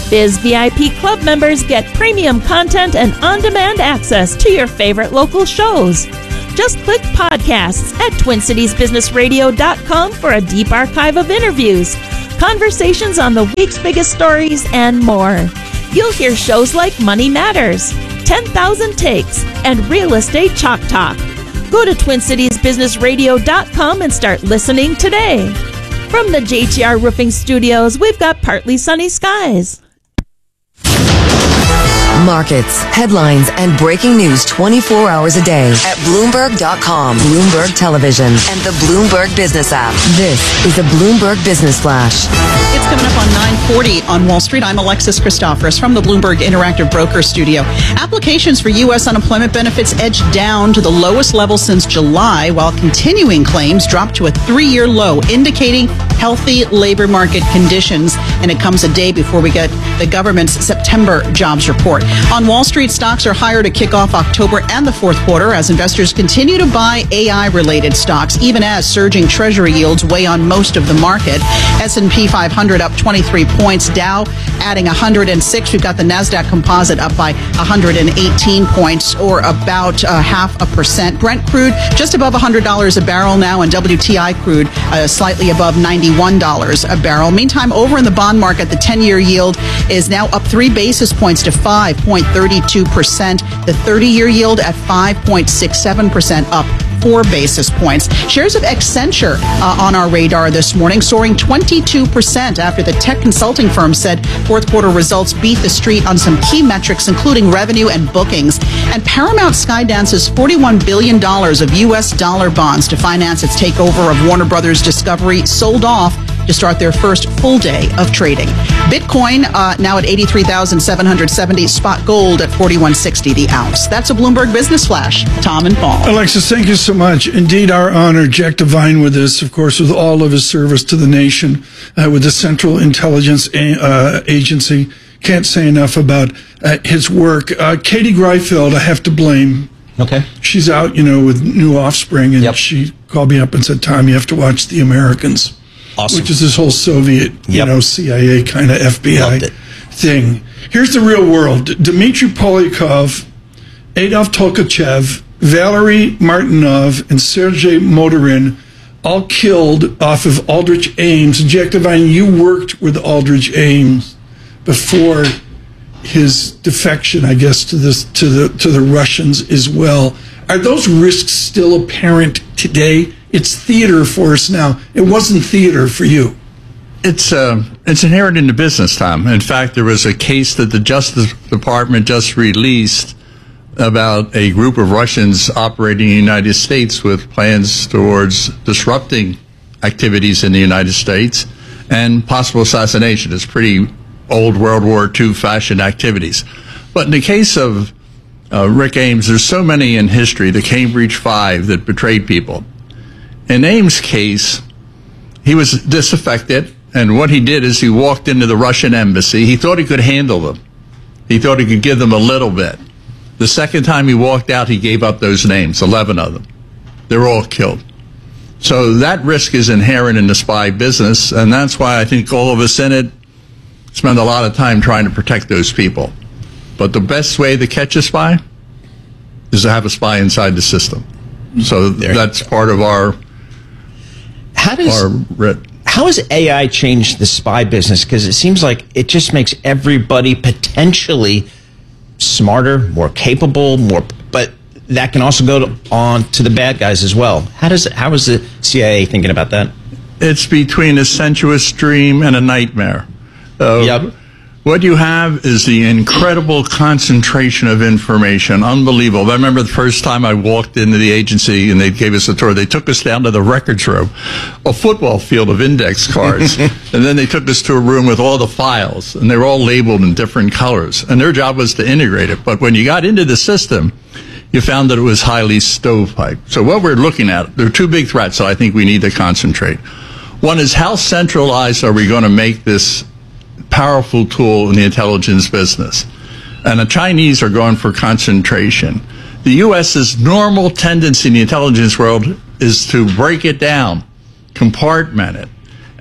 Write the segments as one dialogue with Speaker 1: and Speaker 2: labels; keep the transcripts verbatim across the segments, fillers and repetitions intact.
Speaker 1: Biz V I P Club members get premium content and on-demand access to your favorite local shows. Just click podcasts at twin cities business radio dot com for a deep archive of interviews, conversations on the week's biggest stories, and more. You'll hear shows like Money Matters, ten thousand Takes, and Real Estate Chalk Talk. Go to twin cities business radio dot com and start listening today. From the J T R Roofing Studios, we've got partly sunny skies.
Speaker 2: Markets, headlines, and breaking news twenty-four hours a day at Bloomberg dot com, Bloomberg Television, and the Bloomberg Business app. This is the Bloomberg Business Flash.
Speaker 3: It's coming up on nine forty on Wall Street. I'm Alexis Christoforous from the Bloomberg Interactive Broker Studio. Applications for U S unemployment benefits edged down to the lowest level since July, while continuing claims dropped to a three-year low, indicating healthy labor market conditions. And it comes a day before we get the government's September jobs report. On Wall Street, stocks are higher to kick off October and the fourth quarter as investors continue to buy A I-related stocks, even as surging Treasury yields weigh on most of the market. S and P five hundred up twenty-three points, Dow adding one hundred six. We've got the NASDAQ Composite up by one hundred eighteen points, or about uh, half a percent. Brent crude just above one hundred dollars a barrel now, and W T I crude uh, slightly above ninety-one dollars a barrel. Meantime, over in the bond market, the ten-year yield is now up three basis points to five point three two percent. The thirty-year yield at five point six seven percent, up four basis points. Shares of Accenture uh, on our radar this morning, soaring twenty-two percent after the tech consulting firm said fourth quarter results beat the street on some key metrics, including revenue and bookings. And Paramount Skydance's forty-one billion dollars of U S dollar bonds to finance its takeover of Warner Brothers Discovery sold off to start their first full day of trading. Bitcoin uh, now at eighty-three thousand seven hundred seventy, spot gold at forty-one sixty the ounce. That's a Bloomberg Business Flash. Tom and Paul.
Speaker 4: Alexis, thank you so much. Indeed, our honor. Jack Devine with us, of course, with all of his service to the nation, uh, with the Central Intelligence a- uh, Agency. Can't say enough about uh, his work. Uh, Katie Greifeld, I have to blame.
Speaker 5: Okay.
Speaker 4: She's out, you know, with new offspring, and
Speaker 5: Yep.
Speaker 4: she called me up and said, Tom, you have to watch The Americans.
Speaker 5: Awesome.
Speaker 4: Which is this whole Soviet, you
Speaker 5: Yep.
Speaker 4: know, C I A kind of F B I
Speaker 5: Loved it.
Speaker 4: thing. Here's the real world. Dmitry Polyakov, Adolf Tolkachev, Valery Martinov, and Sergei Motorin all killed off of Aldrich Ames. And Jack Devine, you worked with Aldrich Ames before his defection, I guess, to this to the to the Russians as well. Are those risks still apparent today? It's theater for us now. It wasn't theater for you.
Speaker 6: It's uh, it's inherent in the business, Tom. In fact, there was a case that the Justice Department just released about a group of Russians operating in the United States with plans towards disrupting activities in the United States and possible assassination. It's pretty old World War Two fashion activities. But in the case of uh, Rick Ames, there's so many in history, the Cambridge Five that betrayed people. In Ames' case, he was disaffected, and what he did is he walked into the Russian embassy. He thought he could handle them. He thought he could give them a little bit. The second time he walked out, he gave up those names, eleven of them. They were all killed. So that risk is inherent in the spy business, and that's why I think all of us in it spend a lot of time trying to protect those people. But the best way to catch a spy is to have a spy inside the system. So that's part of our...
Speaker 5: How does
Speaker 6: our writ.
Speaker 5: how has A I changed the spy business? Because it seems like it just makes everybody potentially smarter, more capable, more. But that can also go to, on to the bad guys as well. How does how is the C I A thinking about that?
Speaker 6: It's between a sensuous dream and a nightmare. Uh,
Speaker 5: Yep.
Speaker 6: What you have is the incredible concentration of information, unbelievable. I remember the first time I walked into the agency and they gave us a tour. They took us down to the records room, a football field of index cards. And then they took us to a room with all the files, and they were all labeled in different colors. And their job was to integrate it. But when you got into the system, you found that it was highly stovepipe. So what we're looking at, there are two big threats that I think we need to concentrate. One is, how centralized are we going to make this powerful tool in the intelligence business? And the Chinese are going for concentration. The U S's normal tendency in the intelligence world is to break it down, compartment it,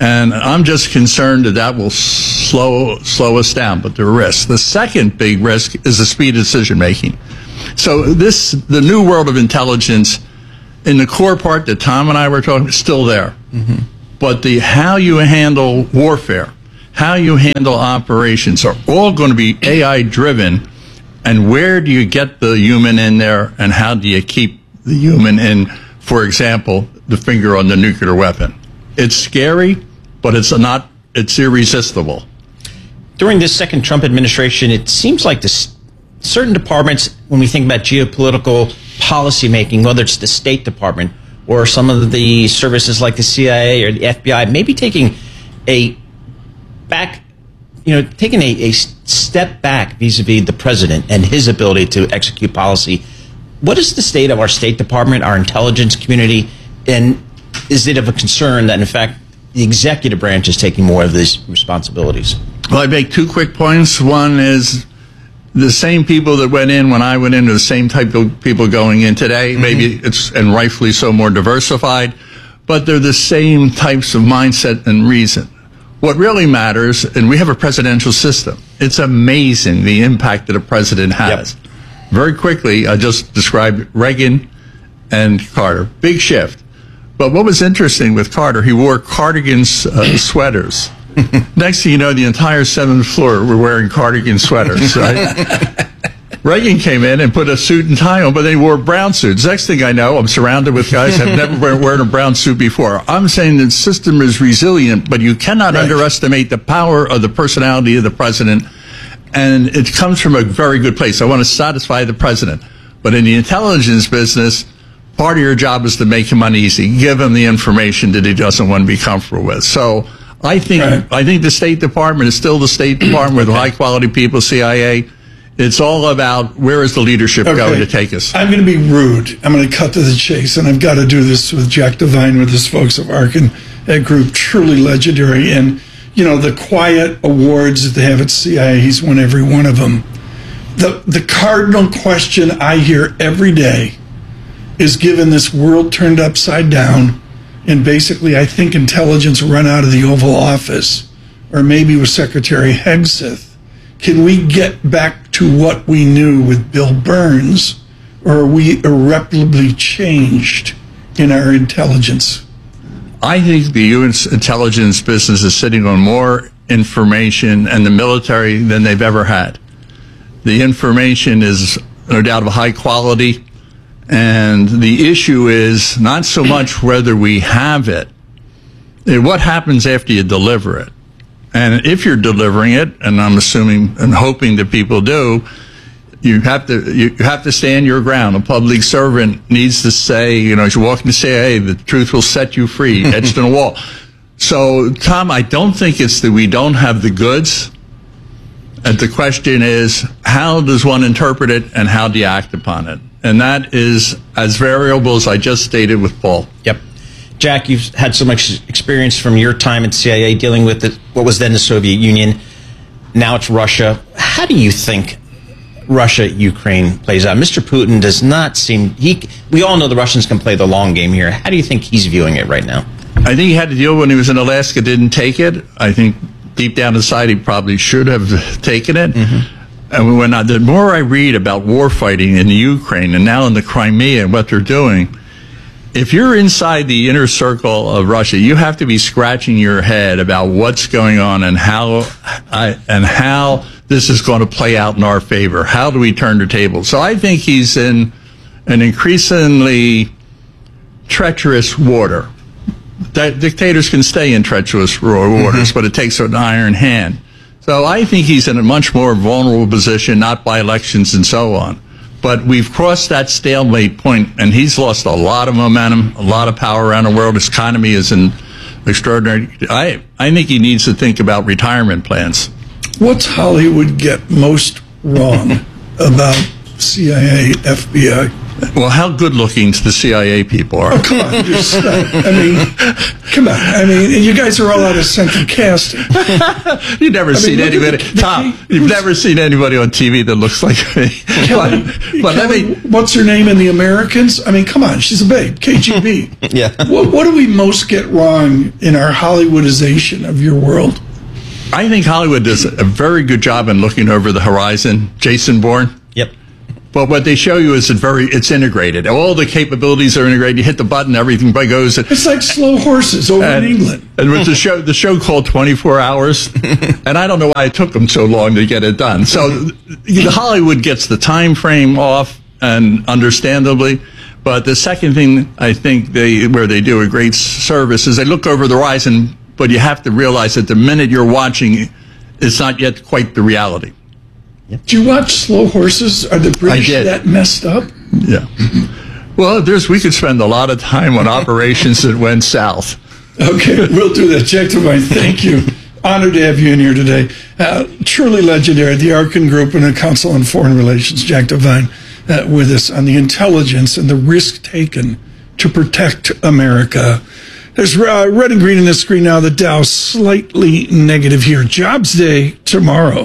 Speaker 6: And I'm just concerned that that will slow slow us down, but there are risks. The second big risk is the speed of decision making. So this, the new world of intelligence, in the core part that Tom and I were talking, is still there. Mm-hmm. But the how you handle warfare, how you handle operations are all going to be A I driven. And where do you get the human in there, and how do you keep the human in, for example, the finger on the nuclear weapon? It's scary, but it's not, it's irresistible.
Speaker 5: During this second Trump administration, it seems like this, certain departments, when we think about geopolitical policy making, whether it's the State Department or some of the services like the C I A or the F B I, maybe taking a back, you know, taking a, a step back vis-a-vis the president and his ability to execute policy. What is the state of our State Department, our intelligence community, and is it of a concern that, in fact, the executive branch is taking more of these responsibilities?
Speaker 6: Well, I make two quick points. One is the same people that went in when I went in are the same type of people going in today. Mm-hmm. Maybe it's, and rightfully so, more diversified, but they're the same types of mindset and reason. What really matters, and we have a presidential system. It's amazing the impact that a president has. Yep. Very quickly, I just described Reagan and Carter. Big shift. But what was interesting with Carter, he wore cardigans uh, sweaters. Next thing you know, the entire seventh floor were wearing cardigan sweaters, right? Reagan came in and put a suit and tie on, but they wore brown suits. Next thing I know, I'm surrounded with guys that have never worn a brown suit before. I'm saying the system is resilient, but you cannot right. underestimate the power of the personality of the president. And it comes from a very good place. I want to satisfy the president. But in the intelligence business, part of your job is to make him uneasy, give him the information that he doesn't want to be comfortable with. So I think right. I think the State Department is still the State Department with okay. high quality people, C I A. It's all about where is the leadership okay. going to take us.
Speaker 4: I'm going to be rude. I'm going to cut to the chase, and I've got to do this with Jack Devine, with his folks of Arkin Ed Group, truly legendary. And, you know, the quiet awards that they have at C I A, he's won every one of them. The, the cardinal question I hear every day is, given this world turned upside down, and basically I think intelligence run out of the Oval Office, or maybe with Secretary Hegseth, can we get back to what we knew with Bill Burns, or are we irreparably changed in our intelligence?
Speaker 6: I think the U S intelligence business is sitting on more information and the military than they've ever had. The information is no doubt of high quality, and the issue is not so much whether we have it, what happens after you deliver it. And if you're delivering it, and I'm assuming and hoping that people do, you have to you have to stand your ground. A public servant needs to say, you know, as you walk into C I A, the truth will set you free, etched on a wall. So, Tom, I don't think it's that we don't have the goods. And the question is, how does one interpret it, and how do you act upon it? And that is as variable as I just stated with Paul.
Speaker 5: Yep. Jack, you've had so much experience from your time at C I A dealing with the, what was then the Soviet Union. Now it's Russia. How do you think Russia-Ukraine plays out? Mister Putin does not seem... He. We all know the Russians can play the long game here. How do you think he's viewing it right now?
Speaker 6: I think he had to deal when he was in Alaska, didn't take it. I think deep down inside he probably should have taken it. Mm-hmm. And when I, the more I read about war fighting in the Ukraine and now in the Crimea and what they're doing, if you're inside the inner circle of Russia, you have to be scratching your head about what's going on and how I, and how this is going to play out in our favor. How do we turn the table? So I think he's in an increasingly treacherous water. That dictators can stay in treacherous waters, mm-hmm. but it takes an iron hand. So I think he's in a much more vulnerable position, not by elections and so on. But we've crossed that stalemate point, and he's lost a lot of momentum, a lot of power around the world. His economy is in extraordinary. I, I think he needs to think about retirement plans.
Speaker 4: What's Hollywood get most wrong about C I A, F B I?
Speaker 6: Well, how good looking the C I A people are.
Speaker 4: Oh, come on. Just, uh, I mean, come on. I mean, you guys are all out of central casting.
Speaker 6: You've never
Speaker 4: I
Speaker 6: seen
Speaker 4: mean,
Speaker 6: anybody,
Speaker 4: the, the,
Speaker 6: Tom, you've never seen anybody on T V that looks like me.
Speaker 4: Kelly,
Speaker 6: but but let
Speaker 4: Kelly,
Speaker 6: me,
Speaker 4: what's her name in The Americans? I mean, come on. She's a babe. K G B.
Speaker 5: Yeah.
Speaker 4: What, what do we most get wrong in our Hollywoodization of your world?
Speaker 6: I think Hollywood does a very good job in looking over the horizon. Jason Bourne.
Speaker 5: Yep.
Speaker 6: But what they show you is it very, it's integrated. All the capabilities are integrated. You hit the button, everything goes.
Speaker 4: It's like Slow Horses over
Speaker 6: and,
Speaker 4: in England.
Speaker 6: And with the show, the show called twenty-four hours, and I don't know why it took them so long to get it done. So the Hollywood gets the time frame off, and understandably. But the second thing I think they, where they do a great service is they look over the horizon, but you have to realize that the minute you're watching, it's not yet quite the reality.
Speaker 4: Do you watch Slow Horses? Are the British that messed up?
Speaker 6: Yeah. Well, there's we could spend a lot of time on operations that went south.
Speaker 4: Okay, we'll do that. Jack Devine, thank you. Honored to have you in here today. Uh, truly legendary, the Arkin Group and the Council on Foreign Relations. Jack Devine uh, with us on the intelligence and the risk taken to protect America. There's uh, red and green in the screen now. The Dow slightly negative here. Jobs Day tomorrow.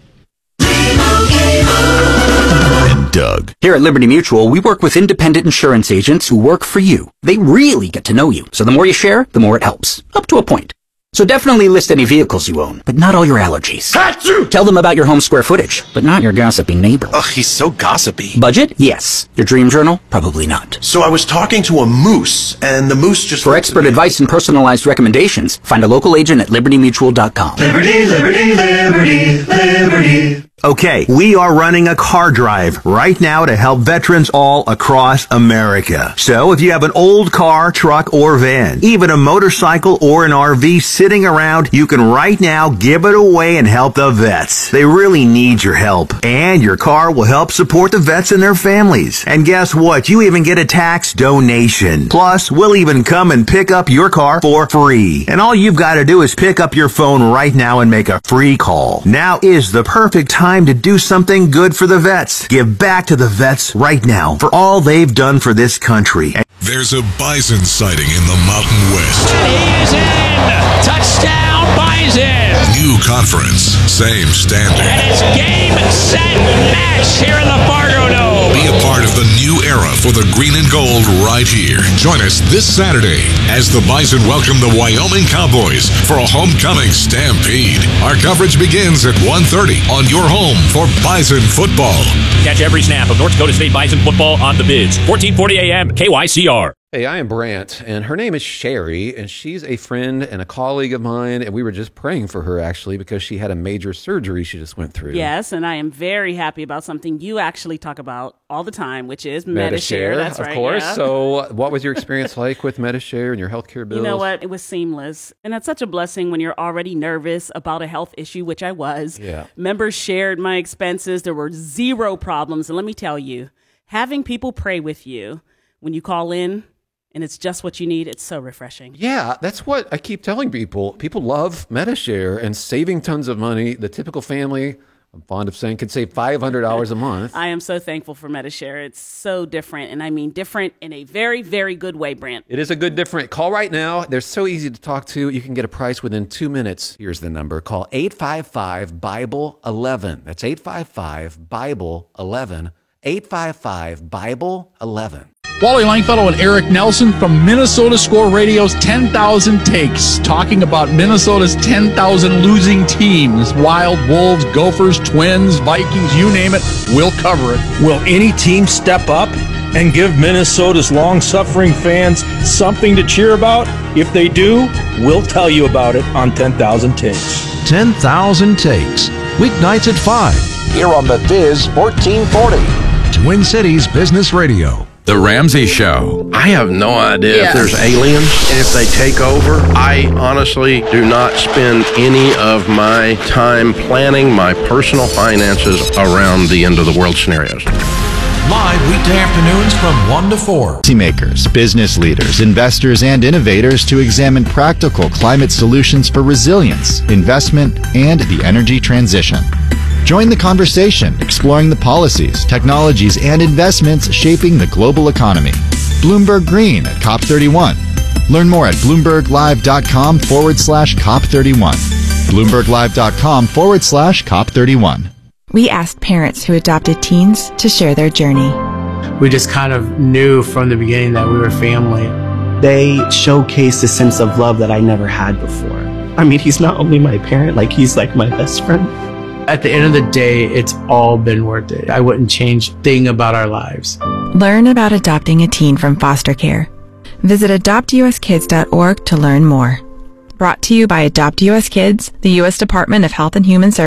Speaker 7: Doug. Here at Liberty Mutual, we work with independent insurance agents who work for you. They really get to know you. So the more you share, the more it helps. Up to a point. So definitely list any vehicles you own, but not all your allergies. Hatsu! Tell them about your home square footage, but not your gossipy neighbor.
Speaker 8: Ugh, he's so gossipy.
Speaker 7: Budget? Yes. Your dream journal? Probably not.
Speaker 8: So I was talking to a moose, and the moose just...
Speaker 7: For expert advice and personalized recommendations, find a local agent at liberty mutual dot com.
Speaker 9: Liberty, liberty, liberty, liberty.
Speaker 10: Okay, we are running a car drive right now to help veterans all across America. So if you have an old car, truck, or van, even a motorcycle or an R V sitting around, you can right now give it away and help the vets. They really need your help. And your car will help support the vets and their families. And guess what? You even get a tax donation. Plus, we'll even come and pick up your car for free. And all you've got to do is pick up your phone right now and make a free call. Now is the perfect time to do something good for the vets. Give back to the vets right now for all they've done for this country.
Speaker 11: There's a bison sighting in the Mountain West.
Speaker 12: He's in! Touchdown, Bison!
Speaker 11: New conference, same standard.
Speaker 12: And it's game, set, match here in the Fargo Dome.
Speaker 11: Be a part of the new era for the green and gold right here. Join us this Saturday as the Bison welcome the Wyoming Cowboys for a homecoming stampede. Our coverage begins at one thirty on your home for Bison football.
Speaker 13: Catch every snap of North Dakota State Bison football on the Biz. fourteen forty A M K Y C R.
Speaker 14: Hey, I am Brant, and her name is Sherry, and she's a friend and a colleague of mine, and we were just praying for her, actually, because she had a major surgery she just went through.
Speaker 15: Yes, and I am very happy about something you actually talk about all the time, which is Medi-Share.
Speaker 14: Medi-Share,
Speaker 15: That's
Speaker 14: of
Speaker 15: right,
Speaker 14: course.
Speaker 15: yeah.
Speaker 14: So what was your experience like with Medi-Share and your healthcare bills?
Speaker 15: You know what? It was seamless, and that's such a blessing when you're already nervous about a health issue, which I was.
Speaker 14: Yeah.
Speaker 15: Members shared my expenses. There were zero problems, and let me tell you, having people pray with you when you call in, and it's just what you need, it's so refreshing.
Speaker 14: Yeah, that's what I keep telling people. People love Medi-Share and saving tons of money. The typical family, I'm fond of saying, could save five hundred dollars a month.
Speaker 15: I am so thankful for Medi-Share. It's so different, and I mean different in a very, very good way, Brant.
Speaker 14: It is a good different. Call right now. They're so easy to talk to. You can get a price within two minutes. Here's the number. Call eight five five, Bible eleven. That's eight five five, Bible eleven. eight five five, Bible eleven.
Speaker 16: Wally Langfellow and Eric Nelson from Minnesota Score Radio's ten thousand Takes, talking about Minnesota's ten thousand losing teams. Wild, Wolves, Gophers, Twins, Vikings, you name it, we'll cover it.
Speaker 17: Will any team step up and give Minnesota's long-suffering fans something to cheer about? If they do, we'll tell you about it on ten thousand Takes.
Speaker 18: ten thousand Takes, weeknights at five.
Speaker 19: Here on the Biz fourteen forty.
Speaker 18: Twin Cities Business Radio.
Speaker 20: The Ramsey Show.
Speaker 21: I have no idea
Speaker 20: Yeah.
Speaker 21: if there's aliens and if they take over. I honestly do not spend any of my time planning my personal finances around the end of the world scenarios.
Speaker 18: Live weekday afternoons from one to four.
Speaker 22: Policymakers, business leaders, investors, and innovators to examine practical climate solutions for resilience, investment, and the energy transition. Join the conversation, exploring the policies, technologies, and investments shaping the global economy. Bloomberg Green at C O P thirty-one. Learn more at bloomberglive.com forward slash COP31. bloomberglive.com forward slash COP31.
Speaker 1: We asked parents who adopted teens to share their journey.
Speaker 20: We just kind of knew from the beginning that we were family.
Speaker 23: They showcased a sense of love that I never had before. I mean, he's not only my parent, like he's like my best friend.
Speaker 20: At the end of the day, it's all been worth it. I wouldn't change a thing about our lives.
Speaker 1: Learn about adopting a teen from foster care. Visit adopt u s kids dot org to learn more. Brought to you by Adopt U S Kids, the U S Department of Health and Human Services.